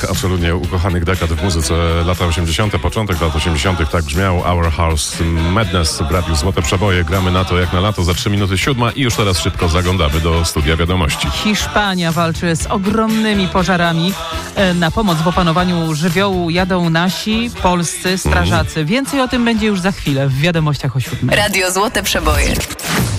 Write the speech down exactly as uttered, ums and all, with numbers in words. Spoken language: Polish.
absolutnie ukochanych dekad w muzyce. Lata osiemdziesiąte, początek lat osiemdziesiątych, tak brzmiał Our House Madness w radiu Złote Przeboje. Gramy na to jak na lato, za trzy minuty siódma i już teraz szybko zaglądamy do studia wiadomości. Hiszpania walczy z ogromnymi pożarami. Na pomoc w opanowaniu żywiołu jadą nasi polscy strażacy. Więcej o tym będzie już za chwilę w wiadomościach o siódmej. Radio Złote Przeboje.